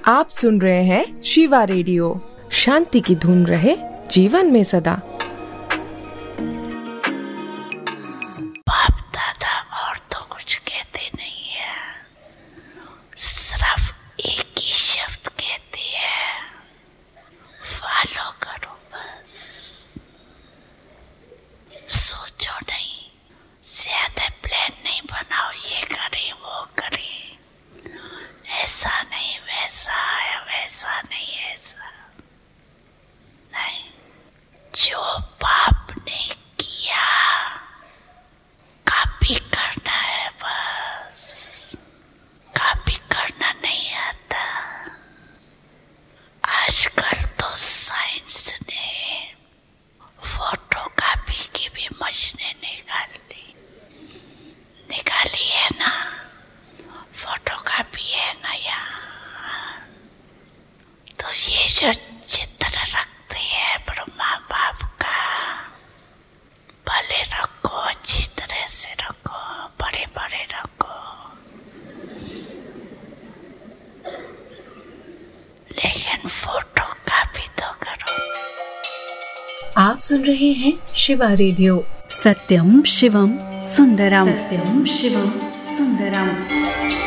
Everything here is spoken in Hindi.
आप सुन रहे हैं शिवा रेडियो। शांति की धुन रहे जीवन में सदा। बाप दादा और तो कुछ कहते नहीं है, सिर्फ एक ही शब्द कहते हैं, फॉलो करो बस। सोचो नहीं, ज्यादा प्लान नहीं बनाओ, ये करे वो करे, ऐसा नहीं वैसा है, वैसा नहीं ऐसा नहीं। जो बाप ने किया कॉपी करना है बस। कॉपी करना नहीं आता। आजकल तो साइंस ने फोटो कॉपी की भी मशीनें निकाली है ना, फोटो कॉपी है ना यहाँ। तो ये जो चित्र रखते हैं ब्रह्मा बाप का, भले रखो, अच्छी तरह से रखो, बड़े बड़े रखो, लेकिन फोटो कॉपी तो करो। आप सुन रहे हैं शिवा रेडियो। सत्यम शिवम सुंदरम, सत्यम शिवम सुंदरम।